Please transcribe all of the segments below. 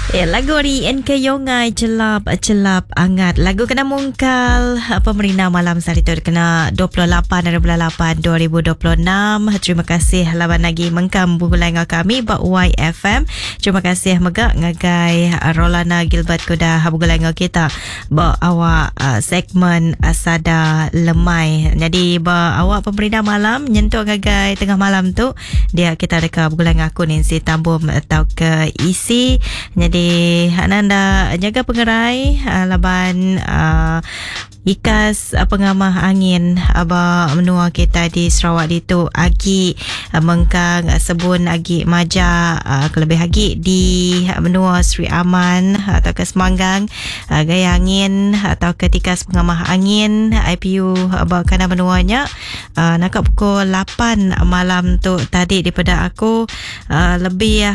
Lagu dari NK Yongai celap angat. Lagu kena mungkal pemerintah malam saat itu kena 28/8/2026. Terima kasih laban lagi mengkam bulan kami bak YFM. Terima kasih megak ngagai Rolana Gilbert kuda bulan kita bak awak segmen Sada Lemai. Jadi bak awak pemerintah malam nyentuh ngagai tengah malam tu dia kita dekat bulan aku ni si tambum atau ke isi. Jadi Ananda jaga pengerai laban ikas pengamah angin aba menua kita di Sarawak itu agi mengkang sebun agi maja kelebih agi di menua Sri Aman atau ke Semanggang gaya angin atau ketikas pengamah angin IPU aba kana menuanya nak pukul 8 malam tu tadi daripada aku lebih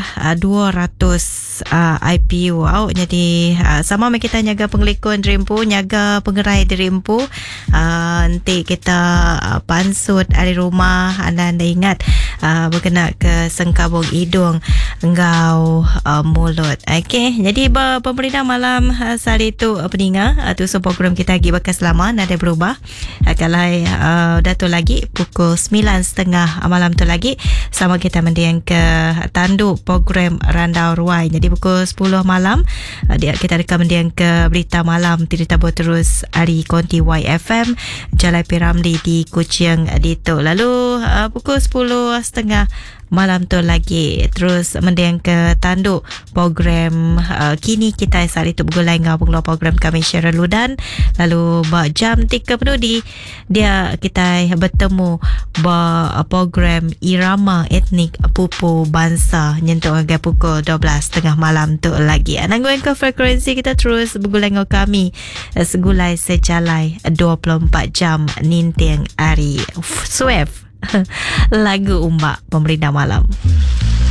200 IPU jadi sama kita nyaga pengelikun Rimpu nyaga pengerai di Rimpu nanti kita pansut dari rumah anda ingat berkena ke sengkabung hidung engkau mulut. Okey, jadi pemerintah malam saat itu peninga tu program kita lagi bekas lama ada berubah kalau dato lagi pukul 9.30 malam tu lagi sama kita mendiang ke tanduk program Randau Ruai. Jadi pukul 10 malam dia kita akan mendiang ke berita malam tidak terus hari konti YFM Jalan Piramli di Kuching dito. Lalu pukul 10.30 malam tu lagi terus mendiang ke tanduk program kini kita saat itu bergulai dengan program kami Syara Ludan. Lalu jam 3 penuh dia kita bertemu program Irama Etnik Pupu Bangsa nyentuh agak pukul 12.30 malam tu lagi. Anangguan ke frekuensi kita terus bergulai dengan kami segulai secalai 24 jam nintiang hari Swift lagu umbak pemerintah malam.